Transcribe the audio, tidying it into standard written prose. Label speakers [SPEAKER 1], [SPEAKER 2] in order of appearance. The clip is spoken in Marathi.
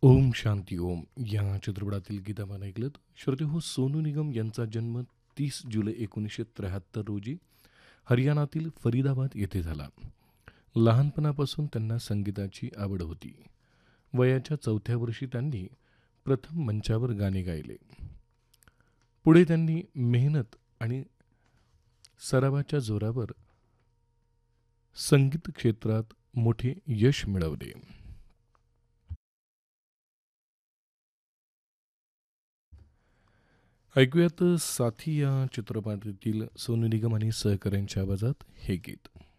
[SPEAKER 1] ओम शांती ओम या चित्रपटातील गीत आपण ऐकलं. श्रोते हो, सोनू निगम यांचा जन्म 30 जुलै 1973 रोजी हरियाणातील फरीदाबाद येथे झाला. लहानपणापासून त्यांना संगीताची आवड होती. वयाच्या 4थ्या वर्षी त्यांनी प्रथम मंचावर गाणे गायले. पुढे त्यांनी मेहनत आणि सरावाच्या जोरावर संगीत क्षेत्रात मोठे यश मिळवले. ऐकूयात साथी या चित्रपटातील सोनू निगम आणि सहकाऱ्यांच्या आवाजात हे गीत.